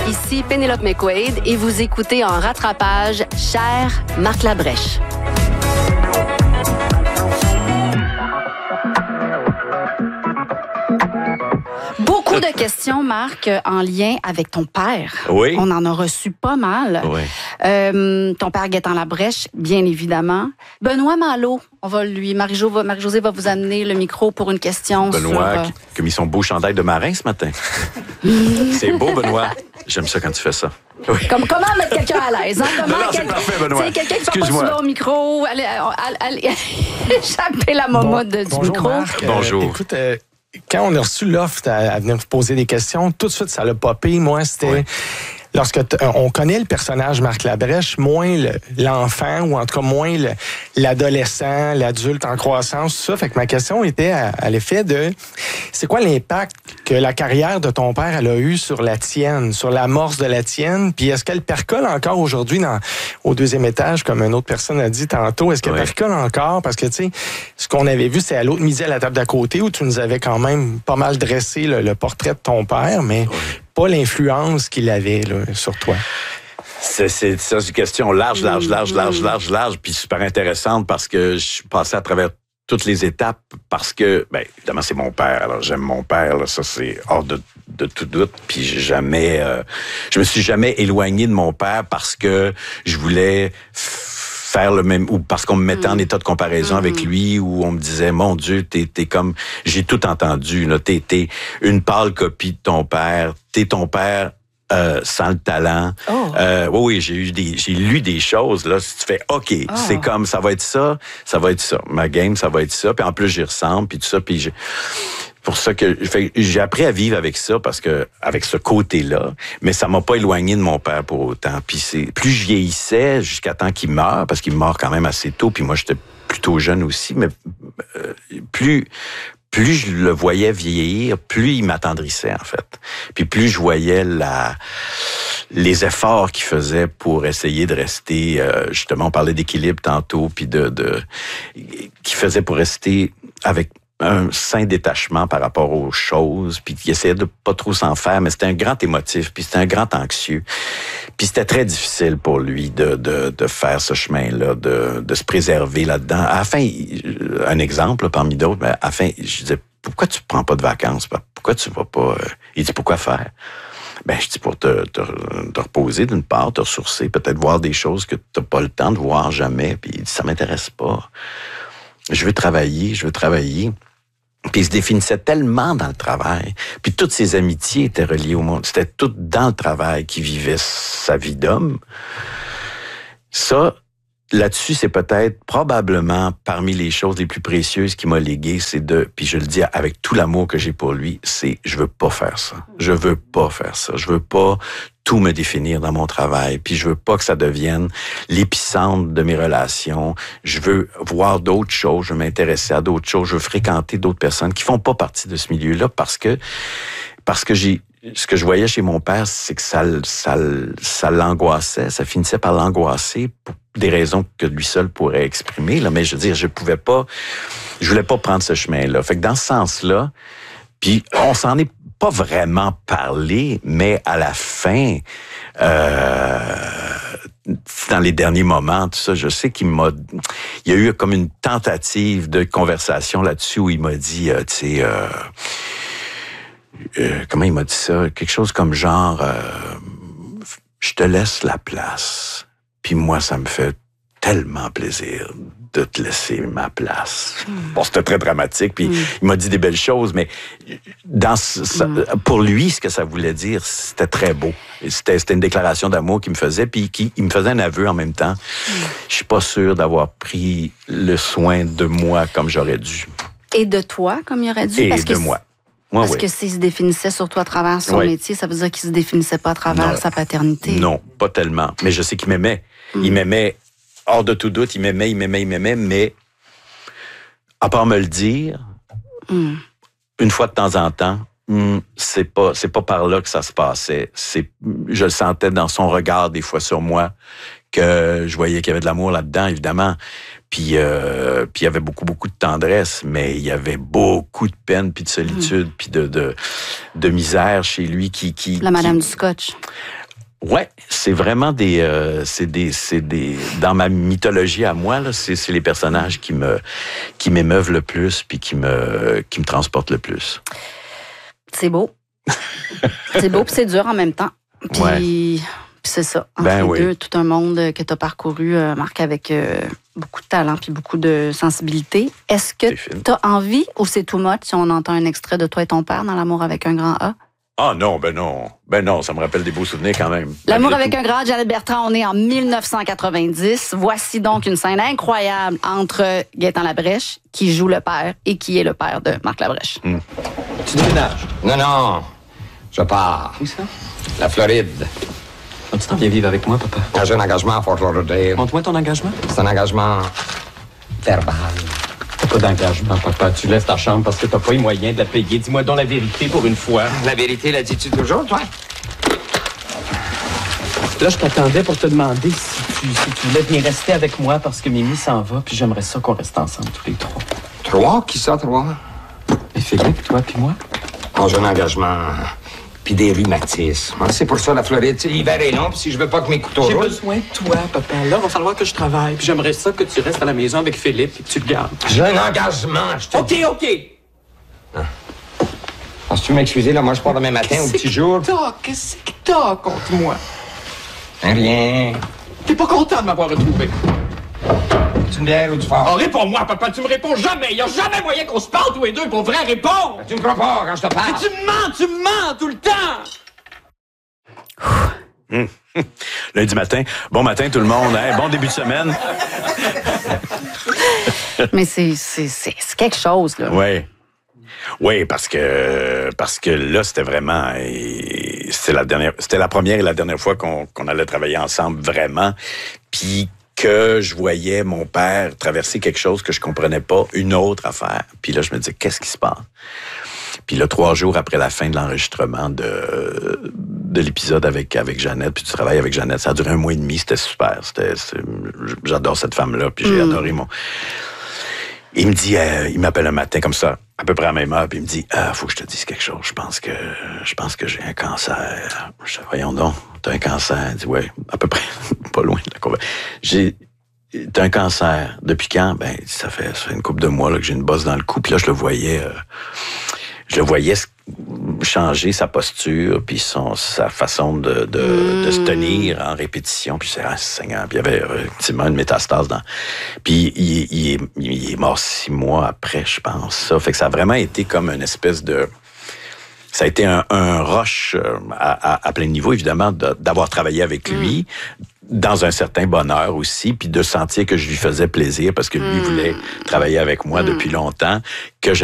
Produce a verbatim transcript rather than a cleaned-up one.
Ici Pénélope McQuaid et vous écoutez en rattrapage Cher Marc Labrèche. Beaucoup de questions, Marc, en lien avec ton père. Oui. On en a reçu pas mal. Oui. Euh, ton père Gaétan Labrèche, bien évidemment. Benoît Malo, on va lui, Marie-Jo va, Marie-Josée va vous amener le micro pour une question Benoît, sur... Euh... qui, qui a mis son beau chandail de marin ce matin. C'est beau, Benoît. J'aime ça quand tu fais ça. Oui. Comme, comment mettre quelqu'un à l'aise? Hein? Comment non, non, quel... c'est parfait, Benoît. Quelqu'un qui ne parle pas souvent au micro, allez, allez, allez, échapper la momotte bon, du bonjour micro. Marc. Bonjour. Euh, écoute, euh, quand on a reçu l'offre à, à venir vous poser des questions, tout de suite, ça l'a popé. Moi, c'était... Oui. Lorsque on connaît le personnage Marc Labrèche, moins le, l'enfant, ou en tout cas moins le, l'adolescent, l'adulte en croissance, tout ça. Fait que ma question était à, à l'effet de, c'est quoi l'impact que la carrière de ton père elle a eu sur la tienne, sur l'amorce de la tienne, puis est-ce qu'elle percole encore aujourd'hui dans, au deuxième étage, comme une autre personne a dit tantôt, est-ce qu'elle oui. percole encore? Parce que, tu sais, ce qu'on avait vu, c'est à l'autre midi à la table d'à côté, où tu nous avais quand même pas mal dressé le, le portrait de ton père, mais... Oui. pas l'influence qu'il avait là, sur toi. C'est, c'est, c'est une question large, large, large, large, large, large, puis super intéressante parce que je suis passé à travers toutes les étapes parce que, bien, évidemment, c'est mon père. Alors, j'aime mon père, là, ça, c'est hors de, de tout doute. Puis j'ai jamais... Euh, je me suis jamais éloigné de mon père parce que je voulais... faire le même, ou parce qu'on me mettait mmh. en état de comparaison mmh. avec lui, où on me disait, mon Dieu, t'es, t'es comme, j'ai tout entendu, là, t'es, t'es une pâle copie de ton père, t'es ton père euh, sans le talent. Oh. Euh, oui, oui, j'ai eu des, j'ai lu des choses, là, si tu fais, OK, oh. c'est comme, ça va être ça, ça va être ça. Ma game, ça va être ça, puis en plus, j'y ressemble, puis tout ça, puis j'ai... pour ça que fait, j'ai appris à vivre avec ça parce que avec ce côté-là, mais ça m'a pas éloigné de mon père pour autant. Puis c'est plus je vieillissais jusqu'à temps qu'il meure parce qu'il meurt quand même assez tôt. Puis moi j'étais plutôt jeune aussi, mais euh, plus plus je le voyais vieillir, plus il m'attendrissait en fait. Puis plus je voyais la les efforts qu'il faisait pour essayer de rester euh, justement on parlait d'équilibre tantôt puis de de qu'il faisait pour rester avec un sain détachement par rapport aux choses, puis il essayait de pas trop s'en faire, mais c'était un grand émotif, puis c'était un grand anxieux. Puis c'était très difficile pour lui de de, de faire ce chemin-là, de, de se préserver là-dedans. À la fin, un exemple là, parmi d'autres, mais à la fin, je disais, pourquoi tu prends pas de vacances? Pourquoi tu vas pas... Il dit, pourquoi faire? Ben, je dis pour te, te, te reposer d'une part, te ressourcer, peut-être voir des choses que t'as pas le temps de voir jamais, puis il dit, ça m'intéresse pas. Je veux travailler, je veux travailler. Puis il se définissait tellement dans le travail. Puis toutes ses amitiés étaient reliées au monde. C'était tout dans le travail qu'il vivait sa vie d'homme. Ça, là-dessus, c'est peut-être probablement parmi les choses les plus précieuses qu'il m'a léguées, c'est de, puis je le dis avec tout l'amour que j'ai pour lui, c'est je veux pas faire ça. Je veux pas faire ça. Je veux pas tout me définir dans mon travail, puis je veux pas que ça devienne l'épicentre de mes relations. Je veux voir d'autres choses, je veux m'intéresser à d'autres choses, je veux fréquenter d'autres personnes qui font pas partie de ce milieu-là parce que parce que j'ai ce que je voyais chez mon père, c'est que ça ça ça l'angoissait, ça finissait par l'angoisser pour des raisons que lui seul pourrait exprimer là, mais je veux dire, je pouvais pas je voulais pas prendre ce chemin-là. Fait que dans ce sens-là, puis on s'en est pas vraiment parlé, mais à la fin, euh, dans les derniers moments, tout ça, je sais qu'il m'a... Il y a eu comme une tentative de conversation là-dessus où il m'a dit, euh, tu sais... Euh, euh, comment il m'a dit ça? Quelque chose comme genre, euh, je te laisse la place. Puis moi, ça me fait tellement plaisir de te laisser ma place. Mm. Bon, c'était très dramatique, puis mm. il m'a dit des belles choses, mais dans ce, mm. pour lui, ce que ça voulait dire, c'était très beau. C'était, c'était une déclaration d'amour qu'il me faisait, puis qui, il me faisait un aveu en même temps. Mm. Je suis pas sûr d'avoir pris le soin de moi comme j'aurais dû. Et de toi, comme il aurait dû? Et parce de que moi. Moi, Parce oui. que s'il se définissait surtout à travers son oui. métier, ça veut dire qu'il se définissait pas à travers non. sa paternité. Non, pas tellement. Mais je sais qu'il m'aimait. Mm. Il m'aimait, hors de tout doute, il m'aimait, il m'aimait, il m'aimait, mais à part me le dire, mm. une fois de temps en temps, mm, c'est pas, c'est pas par là que ça se passait. C'est, je le sentais dans son regard des fois sur moi, que je voyais qu'il y avait de l'amour là-dedans, évidemment. Puis, euh, puis il y avait beaucoup, beaucoup de tendresse, mais il y avait beaucoup de peine, puis de solitude, mmh. puis de, de, de misère chez lui qui... qui La Madame qui... du Scotch. Ouais, c'est vraiment des, euh, c'est des, c'est des, dans ma mythologie à moi là, c'est, c'est les personnages qui me, qui m'émeuvent le plus, puis qui me, qui me transportent le plus. C'est beau, c'est beau, puis c'est dur en même temps. Puis, ouais. puis c'est ça. Entre ben les oui. deux, tout un monde que tu as parcouru, euh, Marc, avec euh, beaucoup de talent puis beaucoup de sensibilité. Est-ce que tu as envie ou c'est too much si on entend un extrait de toi et ton père dans L'amour avec un grand A? Ah non, ben non. Ben non, ça me rappelle des beaux souvenirs quand même. L'amour avec tout. Un grand A, Jeannette Bertrand, on est en dix-neuf cent quatre-vingt-dix. Voici donc une scène incroyable entre Gaétan Labrèche, qui joue le père, et qui est le père de Marc Labrèche. Mm. Tu déménages? Non, non. Je pars. Où ça? La Floride. Oh, tu t'en viens vivre avec moi, papa? J'ai un engagement à Fort Lauderdale. Montre-moi ton engagement. C'est un engagement verbal. T'as pas d'engagement, papa. Tu laisses ta chambre parce que t'as pas les moyens de la payer. Dis-moi donc la vérité pour une fois. La vérité, la dis-tu toujours, toi? Là, je t'attendais pour te demander si tu, si tu voulais venir rester avec moi parce que Mimi s'en va, puis j'aimerais ça qu'on reste ensemble tous les trois. Trois? Qui ça, trois? Et Philippe, toi, puis moi? Oh, j'ai un engagement... puis des rhumatismes. C'est pour ça, la Floride, l'hiver est long, puis si je veux pas que mes couteaux J'ai roulent... besoin de toi, papa. Là, il va falloir que je travaille, puis j'aimerais ça que tu restes à la maison avec Philippe et que tu le gardes. J'ai un engagement, je te OK, dis. OK. Ah. Alors, si tu m'excuser, là, moi, je pars demain matin au petit jour. Qu'est-ce que t'as contre moi? Rien. T'es pas content de m'avoir retrouvé? Tu me bière ou du fort? Oh, réponds-moi, papa, tu me réponds jamais. Il y a jamais moyen qu'on se parle tous les deux pour vrai répondre. Tu me crois pas quand je te parle? Mais tu me mens, tu me mens tout le temps. Mmh. Lundi matin. Bon matin, tout le monde. Hein? Bon début de semaine. Mais c'est, c'est, c'est, c'est quelque chose, là. Oui. Oui, parce que parce que là, c'était vraiment... C'était la dernière, c'était la première et la dernière fois qu'on, qu'on allait travailler ensemble, vraiment. Puis que je voyais mon père traverser quelque chose que je comprenais pas, une autre affaire. Puis là, je me disais, qu'est-ce qui se passe? Puis là, trois jours après la fin de l'enregistrement de, de l'épisode avec, avec Jeannette, puis du travail avec Jeannette, ça a duré un mois et demi, c'était super. C'était, c'était, j'adore cette femme-là, puis j'ai mmh. adoré mon... Il me dit, euh, il m'appelle un matin comme ça, à peu près à la même heure, puis il me dit, ah, faut que je te dise quelque chose. Je pense que, je pense que j'ai un cancer. Je dis, voyons donc, t'as un cancer. Il dit, ouais, à peu près, pas loin de la courbe. J'ai, t'as un cancer. Depuis quand? Ben, ça fait, ça fait une couple de mois là, que j'ai une bosse dans le cou. Puis là, je le voyais, euh, je le voyais changer sa posture, puis son, sa façon de, de, mmh. de se tenir en répétition. Puis c'est ah, Seigneur. Puis il y avait effectivement une métastase dans... Puis il, il, est, il est mort six mois après, je pense. Ça fait que ça a vraiment été comme une espèce de... Ça a été un, un rush à, à, à plein niveau, évidemment, de, d'avoir travaillé avec lui, mmh. dans un certain bonheur aussi, puis de sentir que je lui faisais plaisir parce que lui mmh. voulait travailler avec moi mmh. depuis longtemps, que